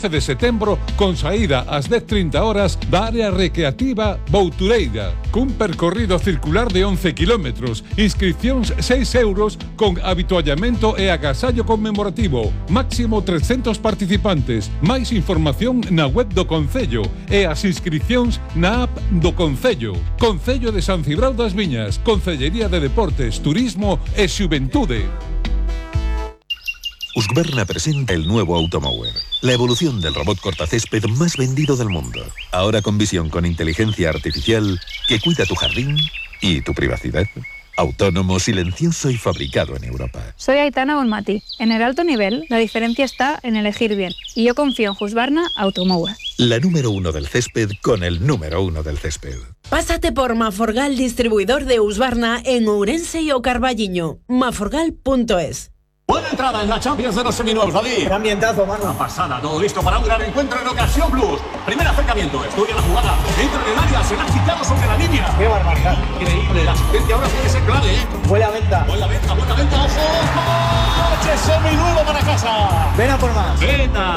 12 de setembro con saída ás 10:30 horas da área recreativa Boutureira, cun percorrido circular de 11 kilómetros, inscripcións 6 euros con habituallamento e agasallo conmemorativo, máximo 300 participantes. Máis información na web do Concello e as inscripcións na app do Concello. Concello de San Cibrao das Viñas, Concellería de Deportes, Turismo e Xuventude. Husqvarna presenta el nuevo Automower, la evolución del robot cortacésped más vendido del mundo. Ahora con visión con inteligencia artificial que cuida tu jardín y tu privacidad. Autónomo, silencioso y fabricado en Europa. Soy Aitana Bonmati. En el alto nivel, la diferencia está en elegir bien. Y yo confío en Husqvarna Automower. La número 1 del césped con el número 1 del césped. Pásate por Maforgal, distribuidor de Husqvarna en Ourense y O Carballiño. maforgal.es. Buena entrada en la Champions de los seminuevos, David. Qué ambientazo, mano. Una pasada, todo listo para un gran encuentro en Ocasión Plus. Primer acercamiento, estudia la jugada. Entra en el área, se la ha quitado sobre la línea. Qué barbaridad. Increíble, la asistencia ahora tiene que ser clave, ¿eh? Buena venta. Buena venta, ojo. ¡Coche seminuevo para casa! Ven a por más. Venta.